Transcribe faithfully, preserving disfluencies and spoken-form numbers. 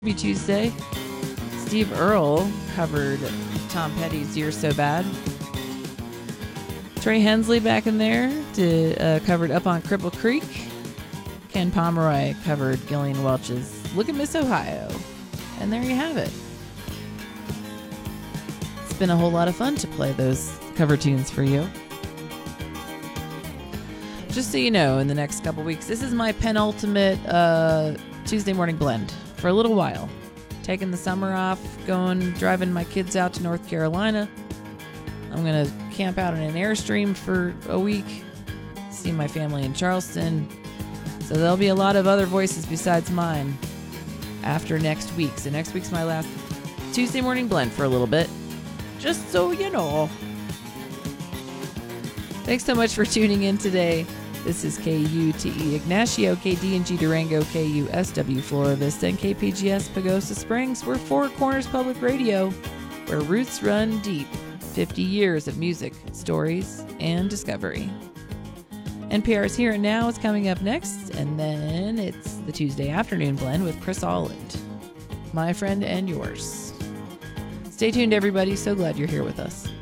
Be Tuesday. Steve Earle covered Tom Petty's "You're So Bad." Trey Hensley back in there to, uh, covered "Up on Cripple Creek." Ken Pomeroy covered Gillian Welch's "Look at Miss Ohio." And there you have it. It's been a whole lot of fun to play those cover tunes for you. Just so you know, in the next couple weeks, this is my penultimate uh, Tuesday morning blend for a little while. Taking the summer off, going, driving my kids out to North Carolina. I'm going to camp out in an Airstream for a week, see my family in Charleston. So there'll be a lot of other voices besides mine after next week. So next week's my last Tuesday morning blend for a little bit, just so you know. Thanks so much for tuning in today. This is K U T E Ignacio, K D and G Durango, K U S W Flora Vista, and K P G S Pagosa Springs. We're Four Corners Public Radio, where roots run deep. fifty years of music, stories, and discovery. N P R's Here and Now is coming up next, and then it's the Tuesday afternoon blend with Chris Alland, my friend and yours. Stay tuned, everybody. So glad you're here with us.